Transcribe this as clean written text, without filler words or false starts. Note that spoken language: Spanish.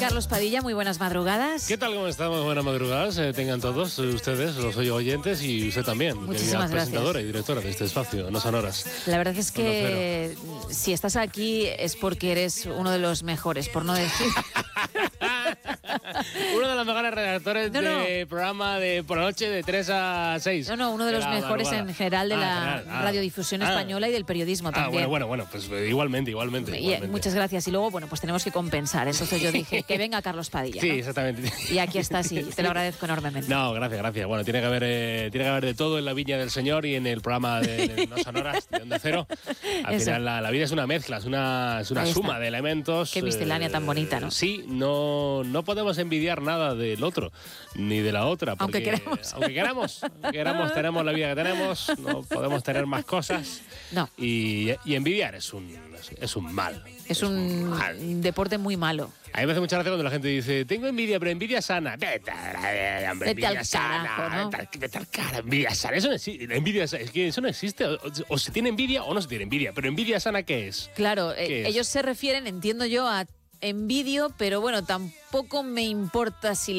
Carlos Padilla, muy buenas madrugadas. ¿Qué tal? ¿Cómo estamos? Buenas madrugadas. Tengan todos ustedes, los oyentes y usted también. Muchísimas gracias. Presentadora y directora de este espacio, No Sonoras. La verdad es que si estás aquí es porque eres uno de los mejores, por no decir... Uno de los mejores redactores de programa de por la noche de 3 a 6. Uno de los mejores madrugada. En general de la radiodifusión española y del periodismo también. Bueno, pues igualmente. Muchas gracias. Y luego, pues tenemos que compensar. Entonces yo dije, que venga Carlos Padilla. Sí, ¿no? Exactamente. Y aquí estás y te lo agradezco enormemente. No, gracias. Bueno, tiene que haber de todo en la Viña del Señor y en el programa de No Sonoras, de Onda Cero. Al final la vida es una mezcla, es una suma de elementos. Qué miscelánea tan bonita, ¿no? Sí, no podemos envidiar nada del otro, ni de la otra. Aunque queramos. Aunque queramos, tenemos la vida que tenemos, no podemos tener más cosas. No. Y envidiar es un mal. Es un deporte muy malo. A mí me hace mucha gracia cuando la gente dice, tengo envidia, pero envidia sana. Vete al carajo, ¿no? Vete al cara, envidia sana. Eso no existe. Es que eso no existe. O se tiene envidia o no se tiene envidia. Pero envidia sana, ¿qué es? Claro, ellos se refieren, entiendo yo, a envidio, pero bueno, tampoco me importa si